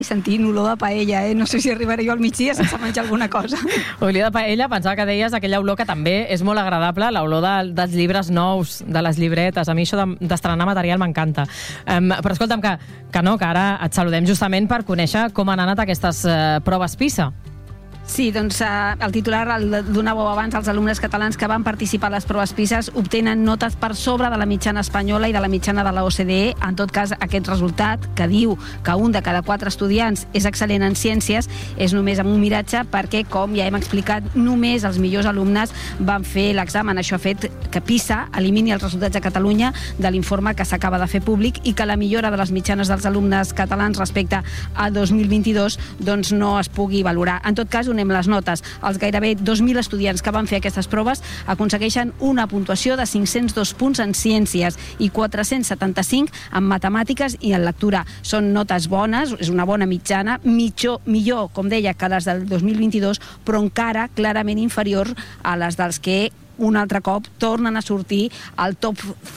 Sentint olor de paella, no sé si arribaré jo al migdia sense menjar alguna cosa. Olor de paella, pensava que deies aquella olor que també és molt agradable, l'olor dels llibres nous, de les llibretes. A mi això d'estrenar material m'encanta. Però escolta'm, que ara et saludem justament per conèixer com han anat aquestes proves PISA. Sí, doncs el titular el donàveu abans. Els alumnes catalans que van participar a les proves PISA obtenen notes per sobre de la mitjana espanyola i de la mitjana de la OCDE. En tot cas, aquest resultat, que diu que un de cada 4 estudiants és excel·lent en ciències, és només amb un miratge perquè, com ja hem explicat, només els millors alumnes van fer l'examen. Això ha fet que PISA elimini els resultats de Catalunya de l'informe que s'acaba de fer públic i que la millora de les mitjanes dels alumnes catalans respecte a 2022 doncs no es pugui valorar. En tot cas, donem les notes. Els gairebé 2.000 estudiants que van fer aquestes proves aconsegueixen una puntuació de 502 punts en ciències i 475 en matemàtiques i en lectura. Són notes bones, és una bona mitjana, millor, com deia, que les del 2022, però encara clarament inferior a les dels que un altre cop tornen a sortir al top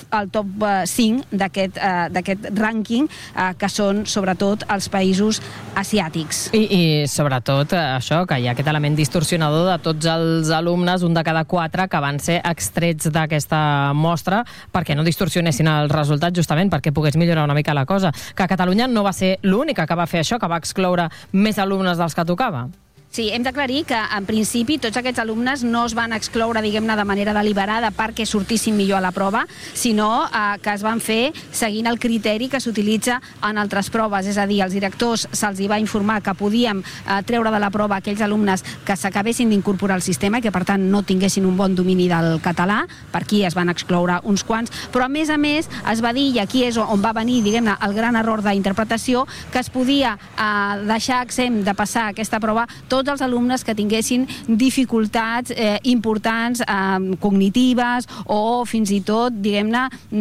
5 d'aquest rànquing, que són sobretot els països asiàtics. I sobretot això, que hi ha aquest element distorsionador de tots els alumnes, un de cada 4, que van ser extrets d'aquesta mostra perquè no distorsionessin els resultats, justament perquè pogués millorar una mica la cosa. Que Catalunya no va ser l'única que va fer això, que va excloure més alumnes dels que tocava. Sí, hem d'aclarir que, en principi, tots aquests alumnes no es van excloure, diguem-ne, de manera deliberada perquè sortissin millor a la prova, sinó que es van fer seguint el criteri que s'utilitza en altres proves. És a dir, als directors se'ls va informar que podíem treure de la prova aquells alumnes que s'acabessin d'incorporar al sistema i que, per tant, no tinguessin un bon domini del català. Per aquí es van excloure uns quants. Però, a més, es va dir, i aquí és on va venir, diguem-ne, el gran error d'interpretació, que es podia deixar exempt de passar aquesta prova tots els alumnes que tinguessin dificultats importants cognitives o fins i tot, diguem-ne,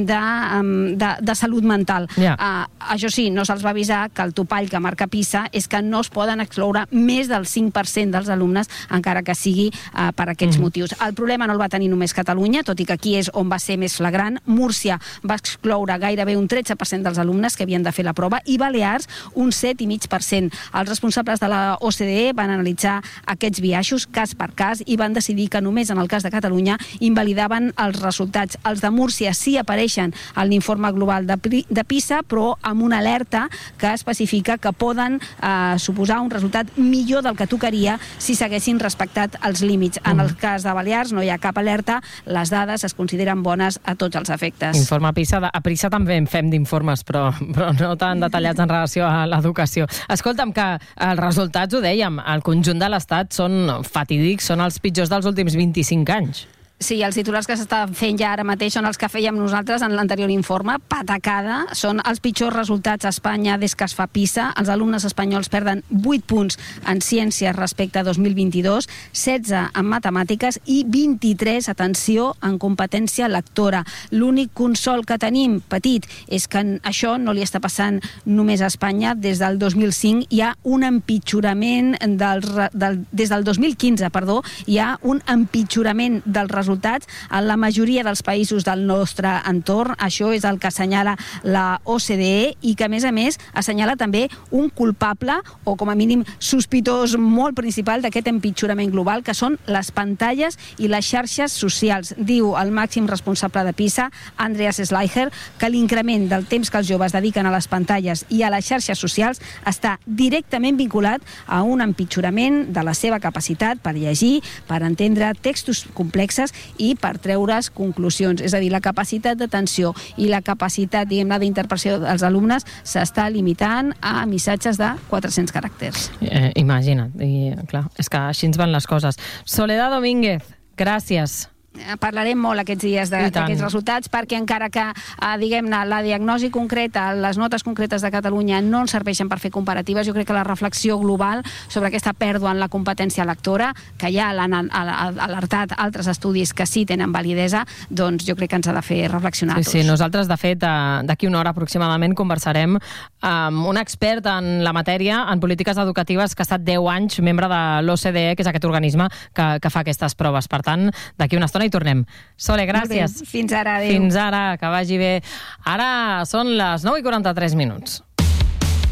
de salut mental. Això sí, no se'ls va avisar que el topall que marca PISA és que no es poden excloure més del 5% dels alumnes, encara que sigui per aquests motius. El problema no el va tenir només Catalunya, tot i que aquí és on va ser més flagrant. Múrcia va excloure gairebé un 13% dels alumnes que havien de fer la prova i Balears un 7,5%. Els responsables de la OCDE van analitzar aquests biaixos cas per cas i van decidir que només en el cas de Catalunya invalidaven els resultats. Els de Múrcia sí apareixen en l'informe global de PISA, però amb una alerta que especifica que poden suposar un resultat millor del que tocaria si s'haguessin respectat els límits. En el cas de Balears no hi ha cap alerta, les dades es consideren bones a tots els efectes. Informe PISA, a PISA també en fem d'informes, però no tan detallats en relació a l'educació. Escolta'm, que els resultats, ho dèiem, el conjunt de l'Estat són fatídics, són els pitjors dels últims 25 anys. Sí, els titulars que s'estan fent ja ara mateix són els que fèiem nosaltres en l'anterior informe. Patacada, són els pitjors resultats a Espanya des que es fa PISA. Els alumnes espanyols perden 8 punts en ciències respecte a 2022, 16 en matemàtiques i 23, atenció, en competència lectora. L'únic consol que tenim, petit, és que això no li està passant només a Espanya. Des del 2005 hi ha un empitjorament des del 2015, hi ha un empitjorament dels resultats en la majoria dels països del nostre entorn. Això és el que assenyala la OCDE i que, a més, assenyala també un culpable o, com a mínim, sospitós molt principal d'aquest empitjorament global, que són les pantalles i les xarxes socials. Diu el màxim responsable de PISA, Andreas Schleicher, que l'increment del temps que els joves dediquen a les pantalles i a les xarxes socials està directament vinculat a un empitjorament de la seva capacitat per llegir, per entendre textos complexes i per treure's conclusions. És a dir, la capacitat d'atenció i la capacitat, diguem-ne, d'interpretació dels alumnes s'està limitant a missatges de 400 caràcters. Imagina't, i clar, és que així ens van les coses. Soledad Domínguez, gràcies. Parlarem molt aquests dies d'aquests resultats, perquè encara que, diguem-ne, la diagnosi concreta, les notes concretes de Catalunya no ens serveixen per fer comparatives, jo crec que la reflexió global sobre aquesta pèrdua en la competència lectora, que ja l'han alertat altres estudis que sí tenen validesa, doncs jo crec que ens ha de fer reflexionar a tots. Sí, nosaltres, de fet, d'aquí una hora aproximadament conversarem amb un expert en la matèria, en polítiques educatives, que ha estat 10 anys membre de l'OCDE, que és aquest organisme que fa aquestes proves. Per tant, d'aquí una estona i tornem. Sole, gràcies. Fins ara, adéu. Fins ara, que vagi bé. Ara són les 9:43.